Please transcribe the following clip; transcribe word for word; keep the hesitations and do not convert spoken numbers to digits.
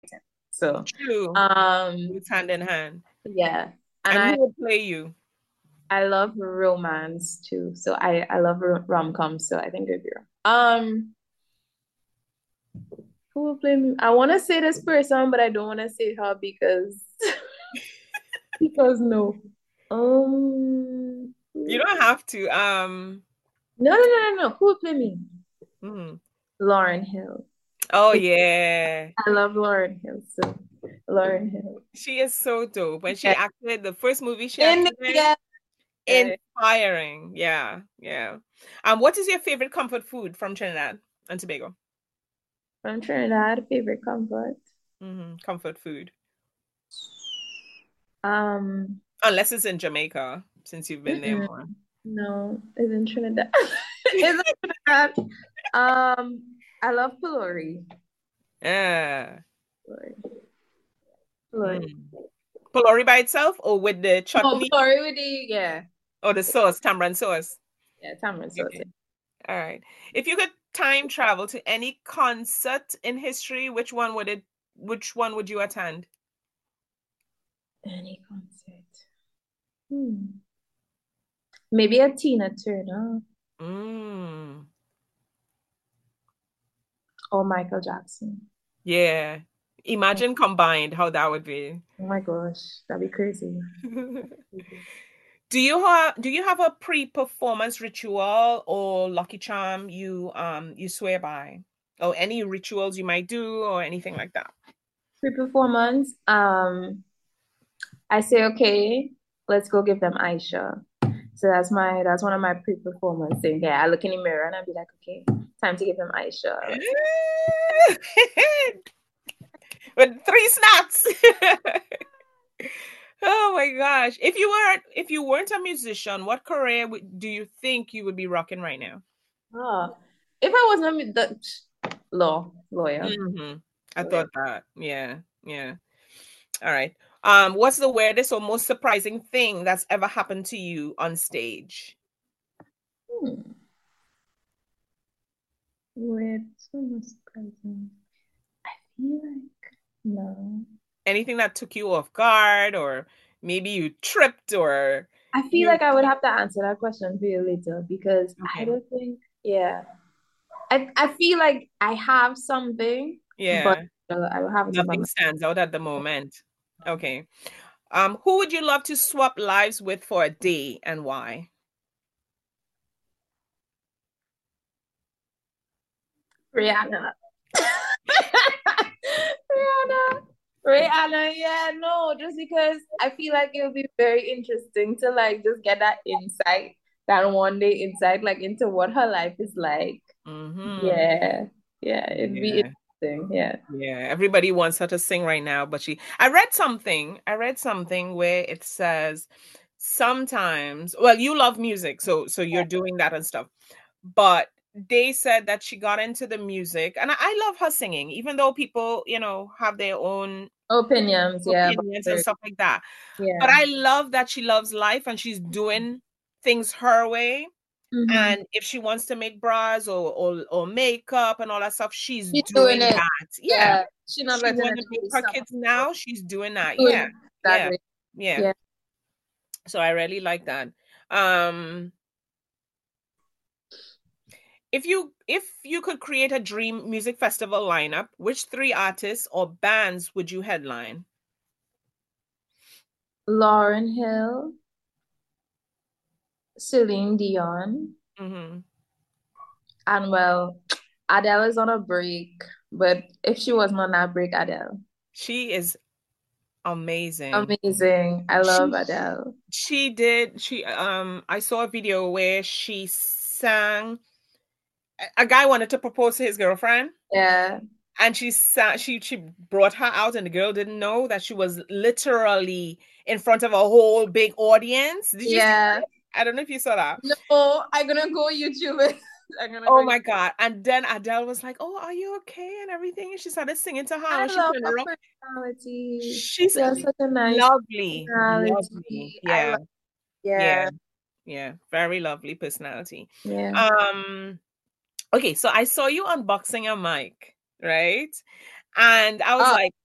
So, True. um, It's hand in hand. yeah. And And I who would play you? I love romance too. So I I love rom-coms. So I think it'd be um who will play me? I want to say this person, but I don't want to say her because because no. Um, You no, don't have to. Um, no, no, no, no. Who will play me? hmm. Lauren Hill. Oh yeah. I love Lauren Hill. So Lauren Hill. She is so dope. When she Yeah. acted, the first movie she In acted in, yeah, yeah. inspiring. Yeah, yeah. Um, what is your favorite comfort food from Trinidad and Tobago? From Trinidad, favorite comfort. Hmm. Comfort food. Um, Unless it's in Jamaica, since you've been there mm-mm, more. no, it's in Trinidad. It's in Trinidad. Um, I love Pilori. Yeah. Pilori. Pilori. Mm. Polori by itself or with the Oh, chutney Pilori with the yeah, or the sauce, tamarind sauce? yeah, tamarind sauce. Okay. All right. If you could time travel to any concert in history, which one would it which one would you attend? Any concert. Hmm. Maybe a Tina Turner Mm. or Michael Jackson. Yeah. Oh, Imagine combined how that would be. oh my gosh, that'd be crazy. Do you have do you have a pre-performance ritual or lucky charm you um you swear by? Or any rituals you might do or anything like that? Pre-performance, um, I say, okay, let's go give them Aisha. So that's my that's one of my pre-performance things. Yeah, I look in the mirror and I'll be like, okay, time to give them Aisha. Let's With three snaps. Oh my gosh. If you weren't if you weren't a musician, what career would, do you think you would be rocking right now? oh. If I wasn't the law lawyer, Hmm. I lawyer. thought that. Yeah. Yeah. All right. Um, what's the weirdest or most surprising thing that's ever happened to you on stage? Hmm. With so much surprising. I feel like no. Anything that took you off guard, or maybe you tripped, or I feel you like I would have to answer that question for you later because I okay. don't think, yeah. I, I feel like I have something, but Yeah. uh, I will have it by Nothing my stands out at the moment. Okay. Um, who would you love to swap lives with for a day and why? Rihanna. Rihanna. Rihanna, yeah, no, just because I feel like it would be very interesting to like just get that insight, that one day insight, like into what her life is like. Mm-hmm. Yeah, yeah, it'd be Yeah. interesting. Yeah. Yeah. Everybody wants her to sing right now, but she I read something. I read something where it says sometimes, well, you love music, so so you're doing that and stuff. But they said that she got into the music, and I, I love her singing, even though people, you know, have their own Opinions, yeah, but opinions and very- stuff like that. But yeah. I love that she loves life and she's doing things her way. Mm-hmm. And if she wants to make bras or, or or makeup and all that stuff, she's She's doing doing it. that. Yeah. Yeah, she's not She letting want to make anybody her stop kids her. now, she's doing that. Doing Yeah. it Yeah. exactly. Yeah. Yeah. So I really like that. Um if you if you could create a dream music festival lineup, which three artists or bands would you headline? Lauren Hill, Celine Dion, Hmm. and well, Adele is on a break, but if she wasn't on that break, Adele. She is amazing. Amazing. I love She Adele. she did she um I saw a video where she sang a a guy wanted to propose to his girlfriend Yeah. and she sang she she brought her out and the girl didn't know that she was literally in front of a whole big audience. Did you see Yeah. that? I don't know if you saw that. No, I'm gonna go YouTube it. I'm gonna Oh go. my God. And then Adele was like, "Oh, are you okay?" and everything. And she started singing to her. I When she love turned her around, personality. she's She has such a nice lovely. Lovely. personality. I Yeah. love. Yeah. Yeah. Yeah. Very lovely personality. Yeah. Um, okay, so I saw you unboxing a mic, right? And I was Oh, like,